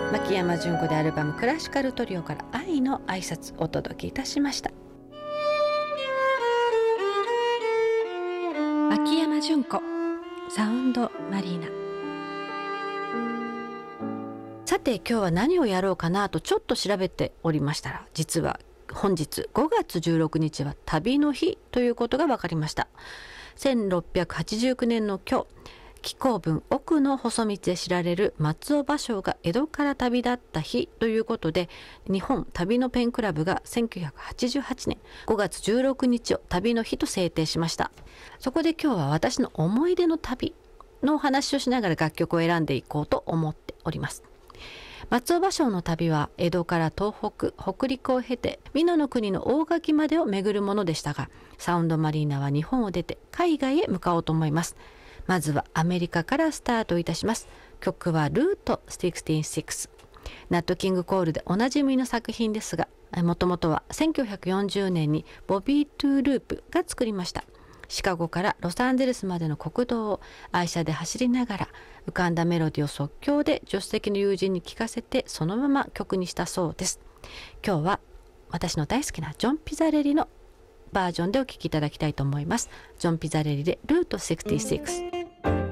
牧山純子でアルバムクラシカルトリオから愛の挨拶お届けいたしました。牧山純子サウンドマリーナ。さて今日は何をやろうかなとちょっと調べておりましたら、実は本日5月16日は旅の日ということが分かりました。1689年の今日、紀行文奥の細道で知られる松尾芭蕉が江戸から旅立った日ということで、日本旅のペンクラブが1988年5月16日を旅の日と制定しました。そこで今日は私の思い出の旅のお話をしながら楽曲を選んでいこうと思っております。松尾芭蕉の旅は江戸から東北、北陸を経て美濃国の大垣までを巡るものでしたが、サウンドマリーナは日本を出て海外へ向かおうと思います。まずはアメリカからスタートいたします。曲はルート66。ナットキングコールでおなじみの作品ですが、もともとは1940年にボビー・トゥーループが作りました。シカゴからロサンゼルスまでの国道を愛車で走りながら浮かんだメロディを即興で助手席の友人に聴かせてそのまま曲にしたそうです。今日は私の大好きなジョン・ピザレリのバージョンでお聴きいただきたいと思います。ジョン・ピザレリでルート66。